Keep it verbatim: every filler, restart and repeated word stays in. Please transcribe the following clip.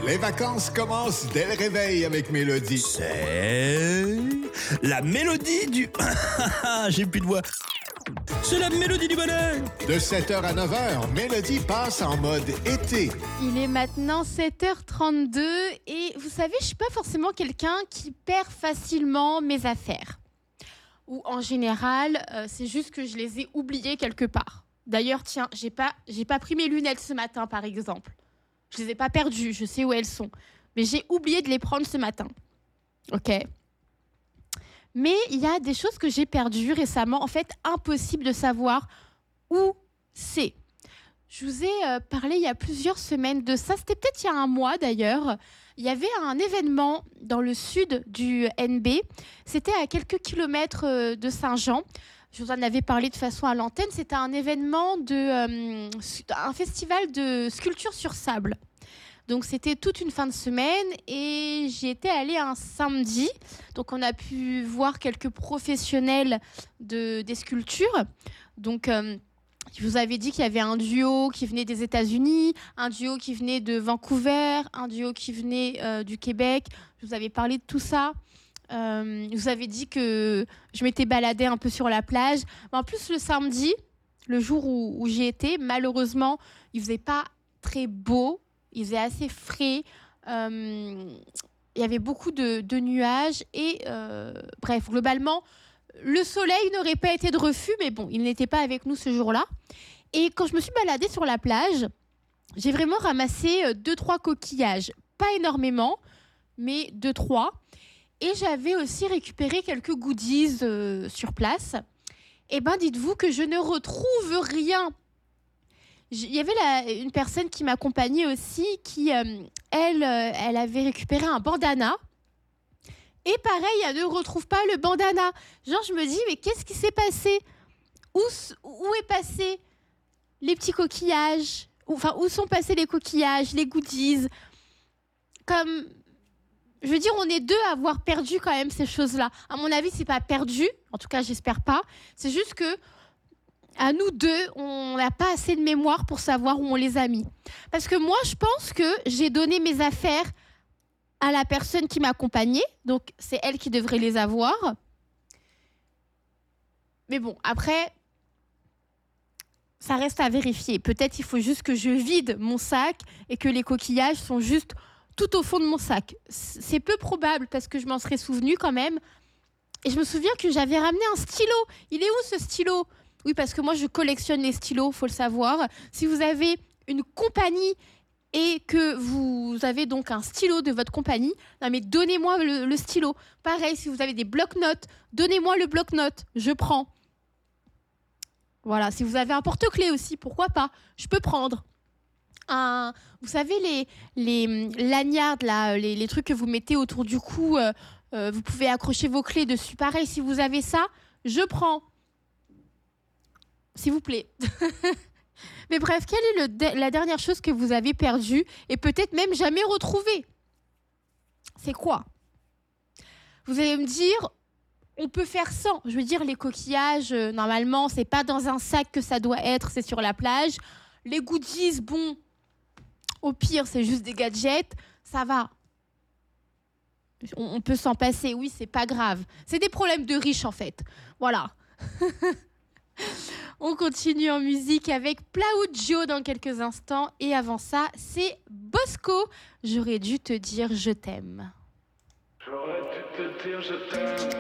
Les vacances commencent dès le réveil avec Mélodie. C'est la mélodie du... J'ai plus de voix. C'est la mélodie du bonheur. De sept heures à neuf heures, Mélodie passe en mode été. Il est maintenant sept heures trente-deux et vous savez, je suis pas forcément quelqu'un qui perd facilement mes affaires. Ou en général, euh, c'est juste que je les ai oubliées quelque part. D'ailleurs, tiens, j'ai pas, j'ai pas pris mes lunettes ce matin, par exemple. Je les ai pas perdues, je sais où elles sont. Mais j'ai oublié de les prendre ce matin. Ok. Mais il y a des choses que j'ai perdues récemment. En fait, impossible de savoir où c'est. Je vous ai euh, parlé il y a plusieurs semaines de ça. C'était peut-être il y a un mois d'ailleurs. Il y avait un événement dans le sud du N B. C'était à quelques kilomètres euh, de Saint-Jean. Je vous en avais parlé de façon à l'antenne. C'était un événement, de, euh, un festival de sculpture sur sable. Donc, c'était toute une fin de semaine et j'y étais allée un samedi. Donc, on a pu voir quelques professionnels de, des sculptures. Donc, euh, je vous avais dit qu'il y avait un duo qui venait des États-Unis, un duo qui venait de Vancouver, un duo qui venait euh, du Québec. Je vous avais parlé de tout ça. Euh, je vous avais dit que je m'étais baladée un peu sur la plage. Mais en plus, le samedi, le jour où, où j'y étais, malheureusement, il ne faisait pas très beau. Il faisait assez frais. Euh, il y avait beaucoup de, de nuages. Et euh, bref, globalement, le soleil n'aurait pas été de refus. Mais bon, il n'était pas avec nous ce jour-là. Et quand je me suis baladée sur la plage, j'ai vraiment ramassé deux, trois coquillages. Pas énormément, mais deux, trois. Et j'avais aussi récupéré quelques goodies euh, sur place. Et bien, dites-vous que je ne retrouve rien. Il y avait la, une personne qui m'accompagnait aussi, qui, euh, elle, euh, elle avait récupéré un bandana. Et pareil, elle ne retrouve pas le bandana. Genre, je me dis, mais qu'est-ce qui s'est passé ? Où, où est passé les petits coquillages ? Enfin, où sont passés les coquillages, les goodies ? Comme... Je veux dire, on est deux à avoir perdu quand même ces choses-là. À mon avis, c'est pas perdu. En tout cas, j'espère pas. C'est juste que, à nous deux, on n'a pas assez de mémoire pour savoir où on les a mis. Parce que moi, je pense que j'ai donné mes affaires à la personne qui m'accompagnait. Donc, c'est elle qui devrait les avoir. Mais bon, après, ça reste à vérifier. Peut-être il faut juste que je vide mon sac et que les coquillages sont juste tout au fond de mon sac. C'est peu probable parce que je m'en serais souvenu quand même. Et je me souviens que j'avais ramené un stylo. Il est où ce stylo ? Oui, parce que moi, je collectionne les stylos, il faut le savoir. Si vous avez une compagnie et que vous avez donc un stylo de votre compagnie, non mais donnez-moi le, le stylo. Pareil, si vous avez des bloc-notes, donnez-moi le bloc-notes. Je prends. Voilà, si vous avez un porte-clés aussi, pourquoi pas ? Je peux prendre. Un, vous savez, les, les lanyards, là, les, les trucs que vous mettez autour du cou, euh, euh, vous pouvez accrocher vos clés dessus. Pareil, si vous avez ça, je prends. S'il vous plaît. Mais bref, quelle est le de- la dernière chose que vous avez perdue et peut-être même jamais retrouvée ? C'est quoi ? Vous allez me dire, on peut faire sans. Je veux dire, les coquillages, euh, normalement, c'est pas dans un sac que ça doit être, c'est sur la plage. Les goodies, bon... Au pire, c'est juste des gadgets, ça va. On, on peut s'en passer, oui, c'est pas grave. C'est des problèmes de riches, en fait. Voilà. On continue en musique avec Plaudio dans quelques instants. Et avant ça, c'est Bosco. J'aurais dû te dire je t'aime. J'aurais dû te dire je t'aime.